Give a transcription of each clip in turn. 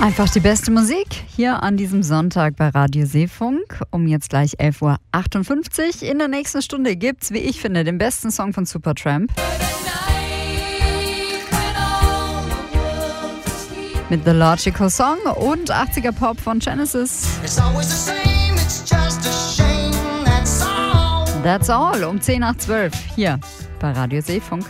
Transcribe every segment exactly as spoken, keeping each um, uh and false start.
Einfach die beste Musik hier an diesem Sonntag bei Radio Seefunk. Um jetzt gleich elf Uhr achtundfünfzig. In der nächsten Stunde gibt's, wie ich finde, den besten Song von Supertramp. Mit The Logical Song und achtziger Pop von Genesis. That's all. Um zehn nach zwölf hier bei Radio Seefunk.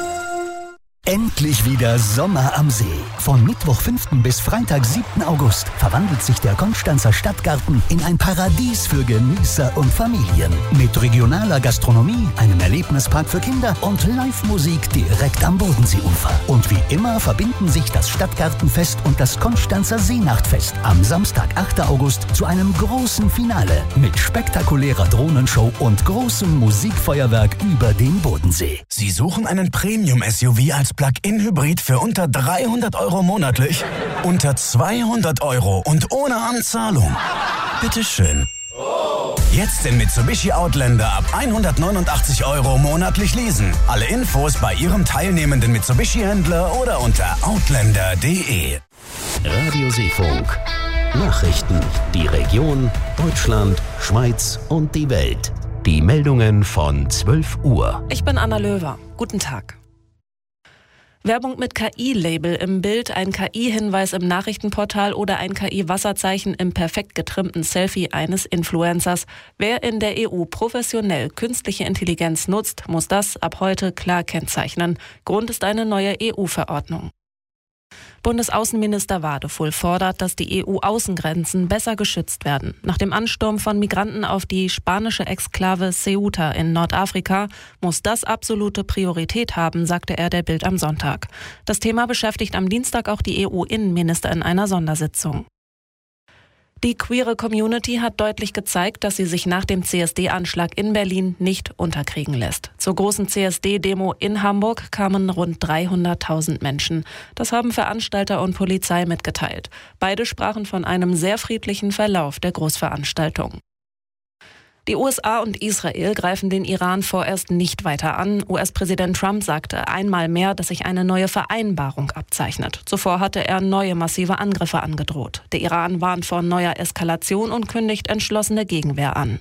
Endlich wieder Sommer am See. Von Mittwoch fünften bis Freitag siebten August verwandelt sich der Konstanzer Stadtgarten in ein Paradies für Genießer und Familien. Mit regionaler Gastronomie, einem Erlebnispark für Kinder und Live-Musik direkt am Bodenseeufer. Und wie immer verbinden sich das Stadtgartenfest und das Konstanzer Seenachtfest am Samstag, achten August zu einem großen Finale mit spektakulärer Drohnenshow und großem Musikfeuerwerk über den Bodensee. Sie suchen einen Premium-S U V als Plug-in-Hybrid für unter dreihundert Euro monatlich? Unter zweihundert Euro und ohne Anzahlung? Bitteschön. Jetzt den Mitsubishi Outlander ab hundertneunundachtzig Euro monatlich leasen. Alle Infos bei Ihrem teilnehmenden Mitsubishi-Händler oder unter outlander punkt de. Radio Seefunk. Nachrichten. Die Region, Deutschland, Schweiz und die Welt. Die Meldungen von zwölf Uhr. Ich bin Anna Löwer. Guten Tag. Werbung mit K I-Label im Bild, ein K I-Hinweis im Nachrichtenportal oder ein K I-Wasserzeichen im perfekt getrimmten Selfie eines Influencers. Wer in der E U professionell künstliche Intelligenz nutzt, muss das ab heute klar kennzeichnen. Grund ist eine neue E U-Verordnung. Bundesaußenminister Wadefuhl fordert, dass die E U-Außengrenzen besser geschützt werden. Nach dem Ansturm von Migranten auf die spanische Exklave Ceuta in Nordafrika muss das absolute Priorität haben, sagte er der Bild am Sonntag. Das Thema beschäftigt am Dienstag auch die E U-Innenminister in einer Sondersitzung. Die queere Community hat deutlich gezeigt, dass sie sich nach dem C S D-Anschlag in Berlin nicht unterkriegen lässt. Zur großen C S D-Demo in Hamburg kamen rund dreihunderttausend Menschen. Das haben Veranstalter und Polizei mitgeteilt. Beide sprachen von einem sehr friedlichen Verlauf der Großveranstaltung. Die U S A und Israel greifen den Iran vorerst nicht weiter an. U S-Präsident Trump sagte einmal mehr, dass sich eine neue Vereinbarung abzeichnet. Zuvor hatte er neue massive Angriffe angedroht. Der Iran warnt vor neuer Eskalation und kündigt entschlossene Gegenwehr an.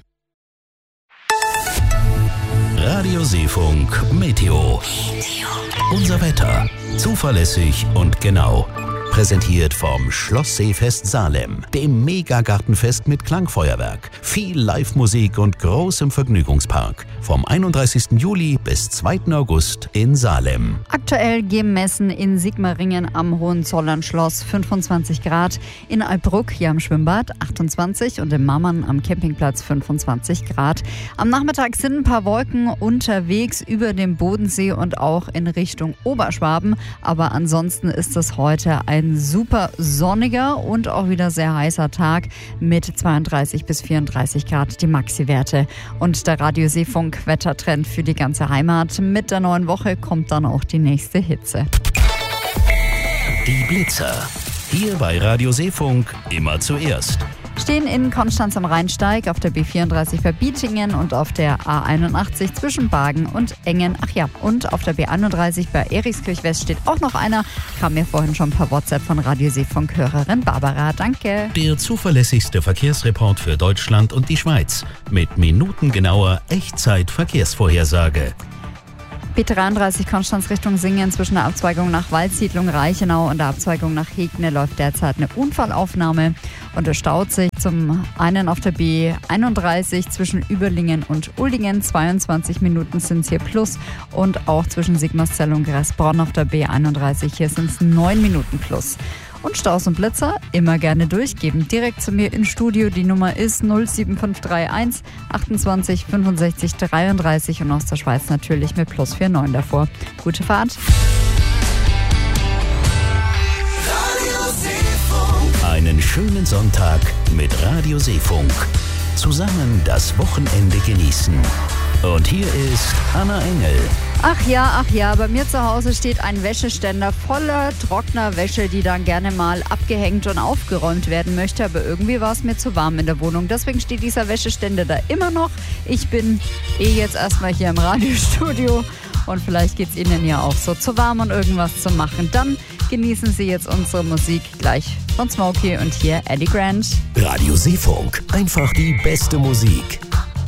Radio Seefunk Meteo. Unser Wetter. Zuverlässig und genau. Präsentiert vom Schloss Seefest Salem, dem Megagartenfest mit Klangfeuerwerk, viel Live-Musik und großem Vergnügungspark. Vom einunddreißigsten Juli bis zweiten August in Salem. Aktuell gemessen in Sigmaringen am Hohenzollern-Schloss fünfundzwanzig Grad, in Alpbruck hier am Schwimmbad achtundzwanzig und in Mammern am Campingplatz fünfundzwanzig Grad. Am Nachmittag sind ein paar Wolken unterwegs über dem Bodensee und auch in Richtung Oberschwaben, aber ansonsten ist es heute ein Ein super sonniger und auch wieder sehr heißer Tag mit zweiunddreißig bis vierunddreißig Grad die Maxi-Werte. Und der Radio Seefunk Wettertrend für die ganze Heimat. Mit der neuen Woche kommt dann auch die nächste Hitze. Die Blitzer. Hier bei Radio Seefunk immer zuerst. Stehen in Konstanz am Rheinsteig, auf der B vierunddreißig bei Bietingen und auf der A einundachtzig zwischen Bargen und Engen. Ach ja, und auf der B einunddreißig bei Erikskirch West steht auch noch einer. Kam mir vorhin schon per WhatsApp von Radio Seefunk-Hörerin Barbara. Danke. Der zuverlässigste Verkehrsreport für Deutschland und die Schweiz. Mit minutengenauer Echtzeit-Verkehrsvorhersage. B dreiunddreißig Konstanz Richtung Singen zwischen der Abzweigung nach Waldsiedlung Reichenau und der Abzweigung nach Hegne läuft derzeit eine Unfallaufnahme und es staut sich zum einen auf der B einunddreißig zwischen Überlingen und Uldingen. zweiundzwanzig Minuten sind es hier plus und auch zwischen Sigmarszell und Gressbronn auf der B einunddreißig. Hier sind es neun Minuten plus. Und Staus und Blitzer immer gerne durchgeben. Direkt zu mir ins Studio. Die Nummer ist null sieben fünf drei eins achtundzwanzig fünfundsechzig dreiunddreißig und aus der Schweiz natürlich mit plus neunundvierzig davor. Gute Fahrt. Einen schönen Sonntag mit Radio Seefunk. Zusammen das Wochenende genießen. Und hier ist Anna Engel. Ach ja, ach ja, bei mir zu Hause steht ein Wäscheständer voller trockener Wäsche, die dann gerne mal abgehängt und aufgeräumt werden möchte. Aber irgendwie war es mir zu warm in der Wohnung. Deswegen steht dieser Wäscheständer da immer noch. Ich bin eh jetzt erstmal hier im Radiostudio und vielleicht geht es Ihnen ja auch so zu warm und irgendwas zu machen. Dann genießen Sie jetzt unsere Musik gleich von Smokey und hier Eddie Grant. Radio Seefunk, einfach die beste Musik.